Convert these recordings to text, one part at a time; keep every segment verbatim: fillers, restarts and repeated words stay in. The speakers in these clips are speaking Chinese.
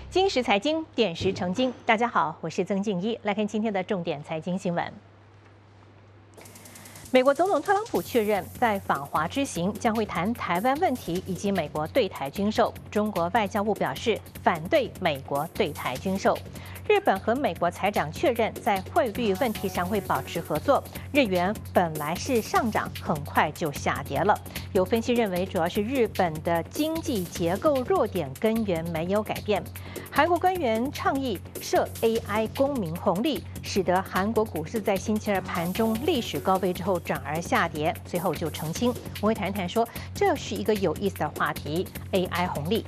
金石财经，点石成金。大家好，我是曾静一，来看今天的重点财经新闻。美国总统特朗普确认，在访华之行将会谈台湾问题以及美国对台军售。中国外交部表示反对美国对台军售。日本和美国财长确认，在汇率问题上会保持合作。日元本来是上涨，很快就下跌了。有分析认为，主要是日本的经济结构弱点根源没有改变。韩国官员倡议设 A I 公民红利，使得韩国股市在星期二盘中历史高位之后转而下跌，随后就澄清。我会谈谈说，这是一个有意思的话题 ，A I 红利。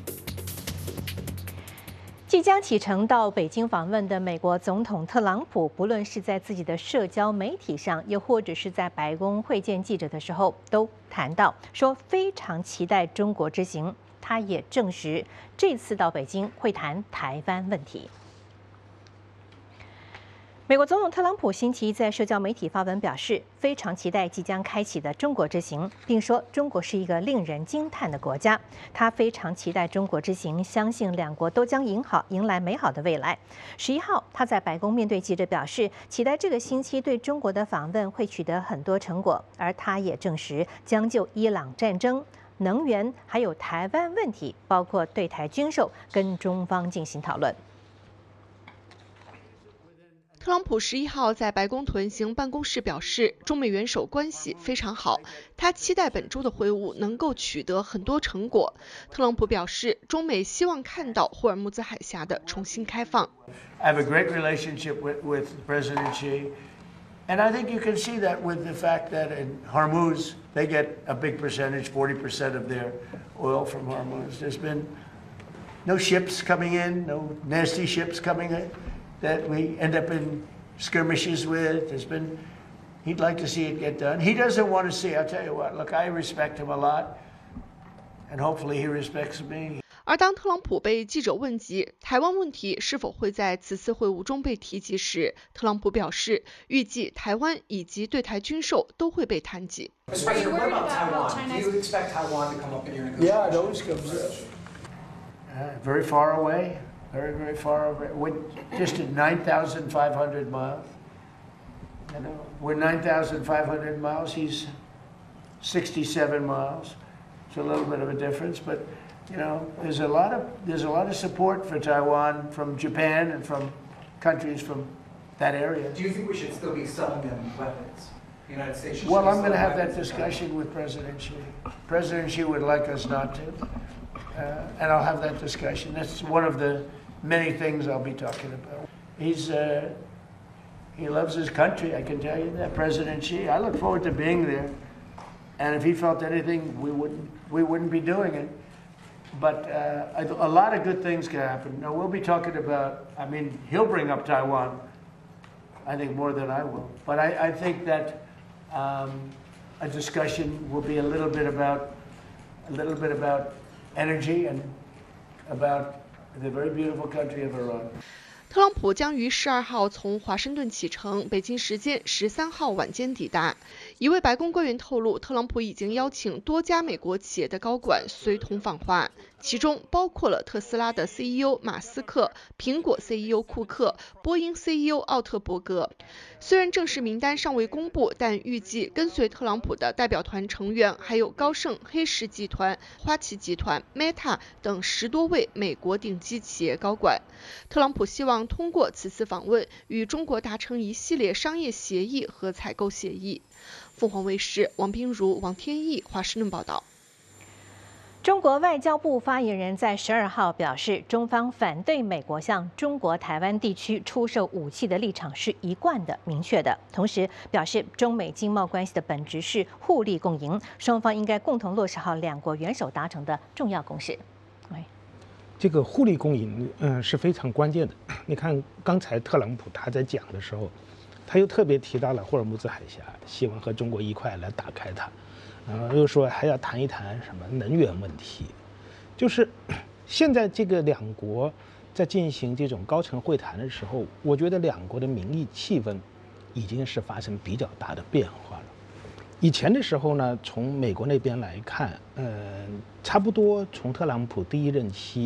即将启程到北京访问的美国总统特朗普，不论是在自己的社交媒体上，又或者是在白宫会见记者的时候，都谈到说非常期待中国之行。他也证实，这次到北京会谈台湾问题。美国总统特朗普星期一在社交媒体发文表示，非常期待即将开启的中国之行，并说中国是一个令人惊叹的国家。他非常期待中国之行，相信两国都将迎好迎来美好的未来。十一号，他在白宫面对记者表示，期待这个星期对中国的访问会取得很多成果，而他也证实将就伊朗战争、能源还有台湾问题，包括对台军售，跟中方进行讨论。 特朗普十一号在白宫屯行办公室表示，中美元首关系非常好，他期待本周的会晤能够取得很多成果。特朗普表示，中美希望看到霍尔木兹海峡的重新开放。 I have a great relationship with, with President Xi, and I think you can see that with the fact that in Hormuz they get a big percentage, forty percent of their oil from Hormuz. There's been no ships coming in, no nasty ships coming in that we end up in skirmishes with. There's been, he'd like to see it get done. He doesn't want to see, I'll tell you what, look, I respect him a lot, and hopefully he respects me. 而当特朗普被记者问及台湾问题是否会在此次会晤中被提及时，特朗普表示，预计台湾以及对台军售都会被谈及。 Mister President, what about Taiwan? Do you expect Taiwan to come up in your negotiations? Yeah, it always comes up. Uh, very far away. Very, very far over. We're just at nine thousand five hundred miles. You know, we're nine thousand five hundred miles. He's sixty-seven miles. It's a little bit of a difference, but you know, there's a lot of there's a lot of support for Taiwan from Japan and from countries from that area. Do you think we should still be selling them weapons? The United States should Well, I'm going to have that discussion with President Xi. President Xi would like us not to, uh, and I'll have that discussion. That's one of the many things I'll be talking about. He's, uh, he loves his country, I can tell you that, President Xi. I look forward to being there. And if he felt anything, we wouldn't, we wouldn't be doing it. But uh, a lot of good things can happen. Now, we'll be talking about, I mean, he'll bring up Taiwan, I think more than I will. But I, I think that um, a discussion will be a little bit about, a little bit about energy and about the very beautiful country of Iran. 特朗普将于十二号从华盛顿启程，北京时间十三号晚间抵达。一位白宫官员透露，特朗普已经邀请多家美国企业的高管随同访华，其中包括了特斯拉的 C E O 马斯克、苹果 C E O 库克、波音 C E O 奥特伯格。虽然正式名单尚未公布，但预计跟随特朗普的代表团成员还有高盛、黑石集团、花旗集团、Meta 等十多位美国顶级企业高管。特朗普希望通过此次访问，与中国达成一系列商业协议和采购协议。凤凰卫视王彬如、王天翼华盛顿报道。 中国外交部发言人在十二号表示，中方反对美国向中国台湾地区出售武器的立场是一贯的、明确的。同时表示，中美经贸关系的本质是互利共赢，双方应该共同落实好两国元首达成的重要共识。 这个互利共赢，嗯、呃，是非常关键的。你看，刚才特朗普他在讲的时候，他又特别提到了霍尔木兹海峡，希望和中国一块来打开它。然后又说还要谈一谈什么能源问题，就是现在这个两国在进行这种高层会谈的时候，我觉得两国的民意气氛已经是发生比较大的变化了。以前的时候呢，从美国那边来看，呃，差不多从特朗普第一任期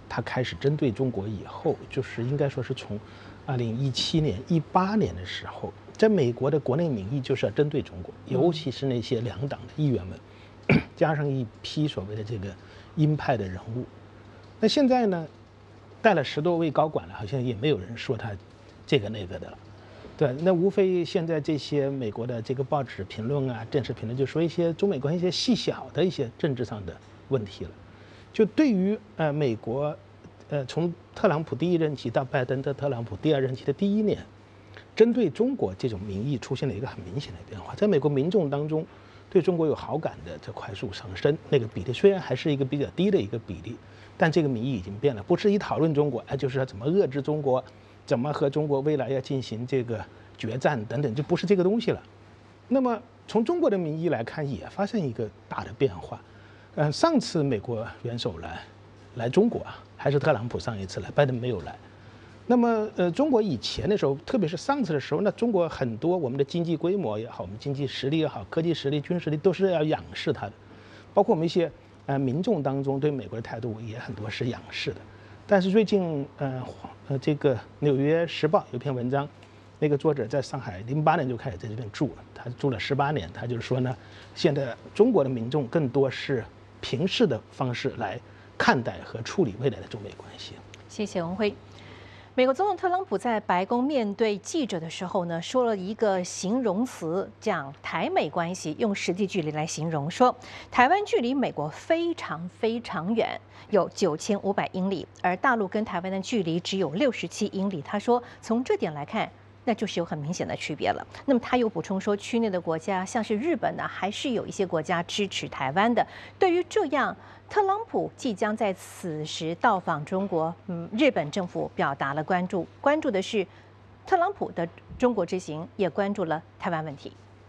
它开始针对中国以后，就是应该说是从二零一七年、一八年的时候，在美国的国内民意就是要针对中国，尤其是那些两党的议员们，加上一批所谓的这个鹰派的人物。那现在呢，带了十多位高管了，好像也没有人说他这个那个的了。对，那无非现在这些美国的这个报纸评论啊、电视评论，就说一些中美关系一些细小的一些政治上的问题了。就对于呃美国，呃从特朗普第一任期到拜登的特朗普第二任期的第一年，针对中国这种民意出现了一个很明显的变化，在美国民众当中，对中国有好感的这快速上升，那个比例虽然还是一个比较低的一个比例，但这个民意已经变了，不是一讨论中国，哎，就是怎么遏制中国。怎么和中国未来要进行这个决战等等，就不是这个东西了。那么从中国的民意来看，也发生一个大的变化。嗯、呃，上次美国元首来来中国啊，还是特朗普上一次来，拜登没有来。那么呃，中国以前的时候，特别是上次的时候，那中国很多我们的经济规模也好，我们经济实力也好，科技实力、军事力都是要仰视它的。包括我们一些呃民众当中对美国的态度也很多是仰视的。但是最近，呃呃，这个《纽约时报》有篇文章，那个作者在上海零八年就开始在这边住了，他住了十八年。他就是说呢，现在中国的民众更多是平视的方式来看待和处理未来的中美关系。 谢谢文辉。美国总统特朗普在白宫面对记者的时候呢，说了一个形容词，讲台美关系，用实际距离来形容，说台湾距离美国非常非常远，有九千五百英里，而大陆跟台湾的距离只有六十七英里。他说，从这点来看，那就是有很明显的区别了。那么他又补充说，区内的国家像是日本呢，还是有一些国家支持台湾的。对于这样，特朗普即将在此时到访中国，嗯，日本政府表达了关注，关注的是特朗普的中国之行，也关注了台湾问题。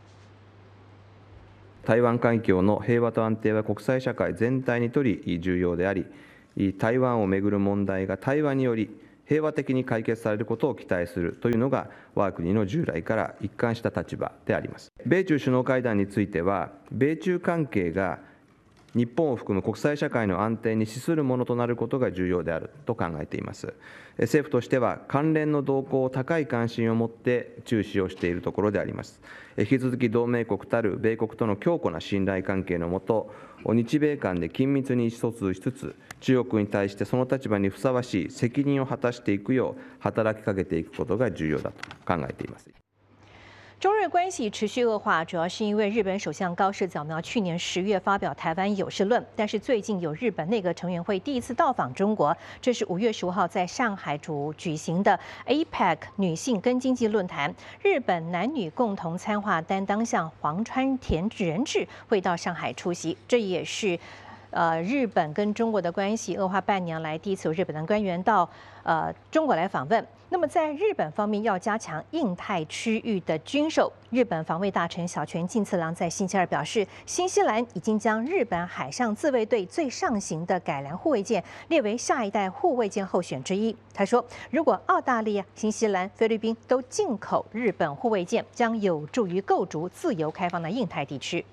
台湾海峡の平和と安定は国際社会全体にとり重要であり、台湾をめぐる問題が対話により平和的に解決されることを期待するというのが我が国の従来から一貫した立場であります。米中首脳会談については、米中関係が日本を含む国際社会の安定に資するものとなることが重要であると考えています。政府としては関連の動向を高い関心を持って注視をしているところであります。引き続き同盟国たる米国との強固な信頼関係のもと、日米間で緊密に意思疎通しつつ、中国に対してその立場にふさわしい責任を果たしていくよう働きかけていくことが重要だと考えています。 中日关系持续恶化，主要是因为日本首相高市早苗去年十月发表台湾有事论，但是最近有日本内阁成员会第一次到访中国，这是五月十五号在上海主举行的 A P E C 女性跟经济论坛，日本男女共同参画担当相黄川田仁志会到上海出席，这也是呃日本跟中国的关系恶化半年来第一次有日本的官员到呃中国来访问。那么在日本方面要加强印太区域的军售，日本防卫大臣小泉进次郎在星期二表示，新西兰已经将日本海上自卫队最上型的改良护卫舰列为下一代护卫舰候选之一。他说，如果澳大利亚、新西兰、菲律宾都进口日本护卫舰，将有助于构筑自由开放的印太地区。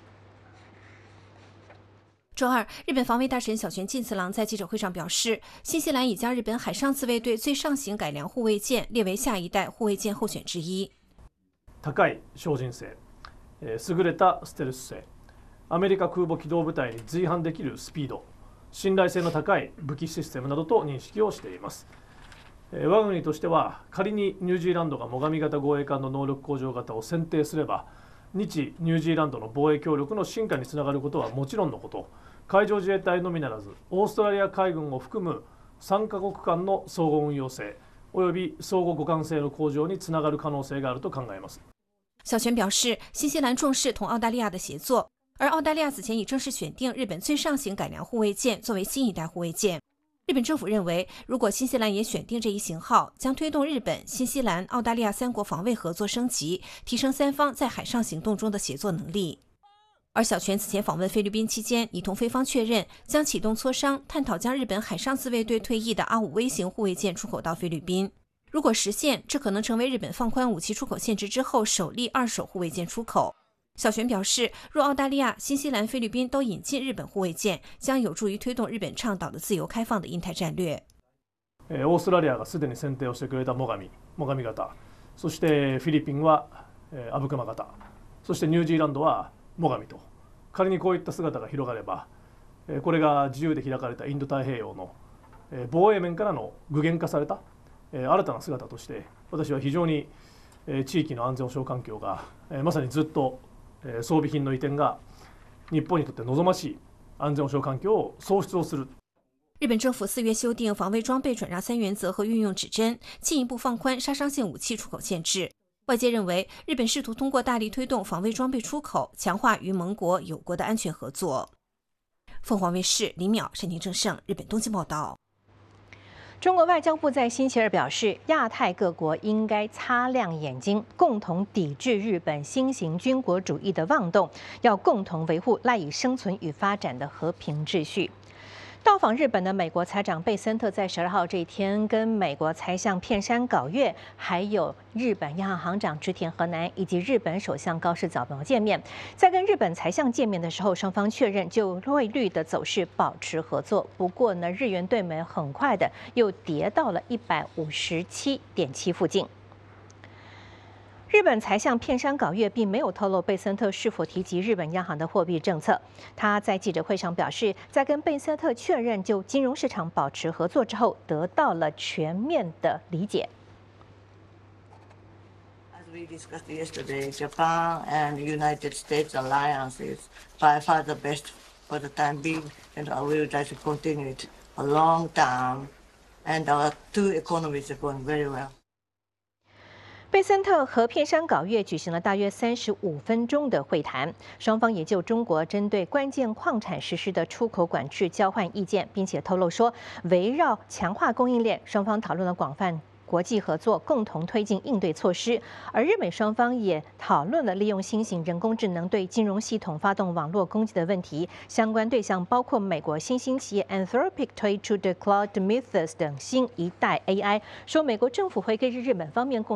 周二，日本防卫大臣小泉进次郎在记者会上表示，新西兰已将日本海上自卫队最上型改良护卫舰列为下一代护卫舰候选之一。 高い精進性、優れたステルス性、アメリカ空母機動部隊に随伴できるスピード、信頼性の高い武器システムなどと認識をしています。我が国としては、仮にニュージーランドが最上型護衛艦の能力向上型を選定すれば、日ニュージーランドの防衛協力の深化につながることはもちろんのこと、海上自衛隊のみならずオーストラリア海軍を含むさんカ国間の相互運用性および相互互換性の向上につながる可能性があると考えます。 小泉表示，新西兰重视同澳大利亚的协作，而澳大利亚此前已正式选定日本最上型改良护卫舰作为新一代护卫舰。日本政府认为，如果新西兰也选定这一型号，将推动日本、新西兰、澳大利亚三国防卫合作升级，提升三方在海上行动中的协作能力。而小泉此前访问菲律宾期间，已同菲方确认将启动磋商，探讨将日本海上自卫队退役的阿五微型护卫舰出口到菲律宾。如果实现，这可能成为日本放宽武器出口限制之后首例二手护卫舰出口。 小泉表示，若澳大利亚、新西兰、菲律宾都引进日本护卫舰，将有助于推動日本倡導的自由開放的印太戰略。 オーストラリアがすでに選定をしてくれた最上、最上型、そしてフィリピンは阿武隈型、そしてニュージーランドは最上と、仮にこういった姿が広がれば、これが自由で開かれたインド太平洋の防衛面からの具現化された新たな姿として、私は非常に地域の安全保障環境がまさにずっと装備品の移転が日本にとって望ましい安全保障環境を創出をする。 日本政府四月修订防卫装备转让三原则和运用指针，进一步放宽杀伤性武器出口限制。外界认为，日本试图通过大力推动防卫装备出口，强化与盟国、友国的安全合作。凤凰卫视李淼、山田正胜，日本东京报道。 中国外交部在星期二表示，亚太各国应该擦亮眼睛，共同抵制日本新型军国主义的妄动，要共同维护赖以生存与发展的和平秩序。到访日本的美国财长贝森特在十二号这一天跟美国财相片山皋月，还有日本央行行长植田和男以及日本首相高市早苗见面。在跟日本财相见面的时候，双方确认就汇率的走势保持合作。不过呢，日元对美很快的又跌到了一百五十七点七附近。日本财相片山皋月并没有透露贝森特是否提及日本央行的货币政策。他在记者会上表示，在跟贝森特确认就金融市场保持合作之后，得到了全面的理解。 As we discussed yesterday, Japan and United States alliance is by far the best for the time being, and we would like to continue it a long time. And our two economies are going very well. 贝森特和片山皋月举行了大约三十五分钟的会谈，双方也就中国针对关键矿产实施的出口管制交换意见，并且透露说，围绕强化供应链，双方讨论了广泛国际合作，共同推进应对措施。而日美双方也讨论了利用新型人工智能对金融系统发动网络攻击的问题，相关对象包括美国新兴企业 Anthropic 推出的 Claude Mythos 等新一代 A I， 说美国政府会跟日本方面共